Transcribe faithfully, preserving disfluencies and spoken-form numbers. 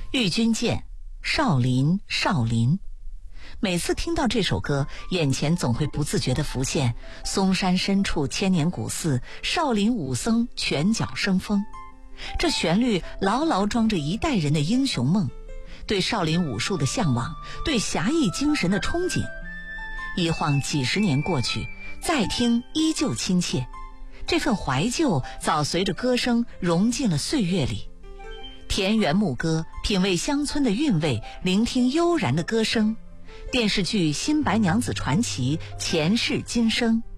郁君见，少林，少林。每次听到这首歌，眼前总会不自觉地浮现嵩山深处千年古寺，少林武僧拳脚生风。这旋律牢牢装着一代人的英雄梦，对少林武术的向往，对侠义精神的憧憬。一晃几十年过去，再听依旧亲切，这份怀旧早随着歌声融进了岁月里。田园牧歌，品味乡村的韵味，聆听悠然的歌声。电视剧《新白娘子传奇》前世今生。